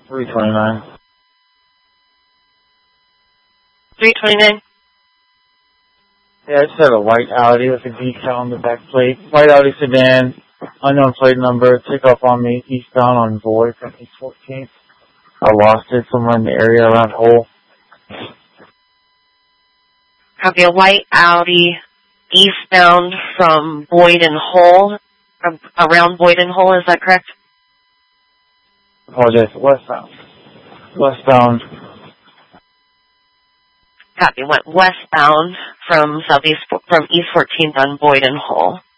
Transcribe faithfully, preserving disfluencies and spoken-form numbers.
three twenty-nine. three twenty-nine? Yeah, I just had a white Audi with a decal on the back plate. White Audi sedan, unknown plate number, took off on me eastbound on Boyd from East fourteenth. I lost it somewhere in the area around Hull. Copy, a white Audi eastbound from Boyd and Hull, around Boyd and Hull, is that correct? Apologize, westbound. Westbound. Copy, went westbound from southeast, from East fourteenth on Boyd and Hull.